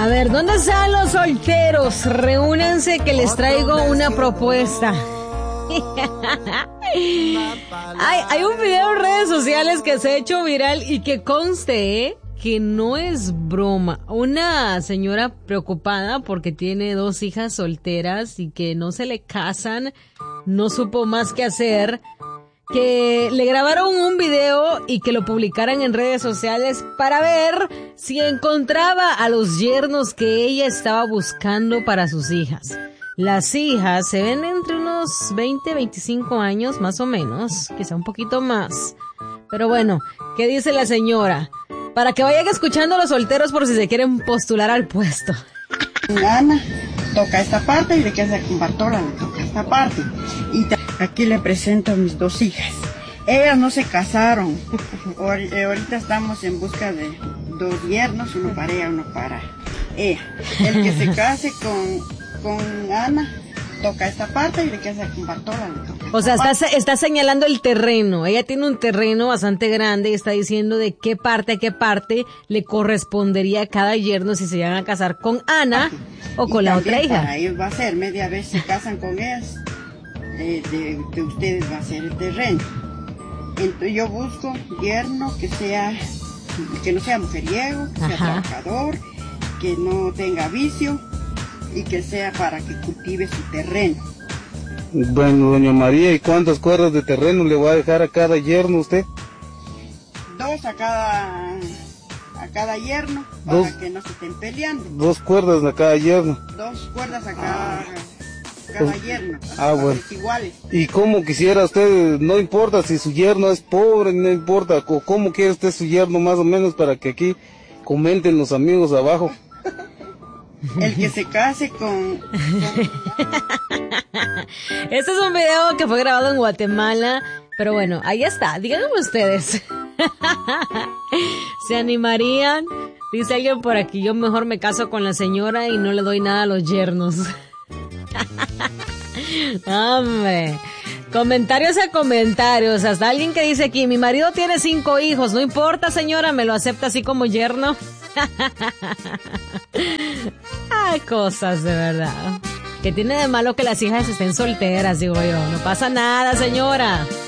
A ver, ¿dónde están los solteros? Reúnanse que les traigo una propuesta. Hay un video en redes sociales que se ha hecho viral y que conste, que no es broma. Una señora preocupada porque tiene 2 hijas solteras y que no se le casan, no supo más qué hacer, que le grabaron un video y que lo publicaran en redes sociales para ver si encontraba a los yernos que ella estaba buscando para sus hijas. Las hijas se ven entre unos 20, 25 años más o menos, quizá un poquito más. Pero bueno, ¿qué dice la señora? Para que vayan escuchando a los solteros por si se quieren postular al puesto. Ana toca esta parte y de que hace con Bartola le toca esta parte. Y aquí le presento a mis 2 hijas. Ellas no se casaron. Ahorita estamos en busca de 2 yernos, uno para ella, uno para ella. El que se case con Ana toca esta parte y de que hace con Bartola le toca. O sea, está señalando el terreno. Ella tiene un terreno bastante grande y está diciendo de qué parte a qué parte le correspondería a cada yerno si se llegan a casar con Ana o con la otra hija. Para ellos va a ser, media vez se casan con ellas, de ustedes va a ser el terreno. Entonces yo busco yerno que no sea mujeriego, que sea trabajador, que no tenga vicio y que sea para que cultive su terreno. Bueno, doña María, ¿y cuántas cuerdas de terreno le va a dejar a cada yerno usted? 2 a cada yerno, para que no se estén peleando. 2 cuerdas a cada yerno. 2 cuerdas a cada yerno, bueno. iguales. ¿Y cómo quisiera usted? No importa si su yerno es pobre, no importa, ¿cómo quiere usted su yerno más o menos para que aquí comenten los amigos abajo? El que se case con... Este es un video que fue grabado en Guatemala, pero bueno, ahí está, díganme ustedes. ¿Se animarían? Dice alguien por aquí, yo mejor me caso con la señora y no le doy nada a los yernos. Hombre, comentarios a comentarios, hasta alguien que dice aquí, mi marido tiene 5 hijos, no importa señora, me lo acepta así como yerno. Ay, cosas de verdad. ¿Qué tiene de malo que las hijas estén solteras, digo yo? No pasa nada, señora.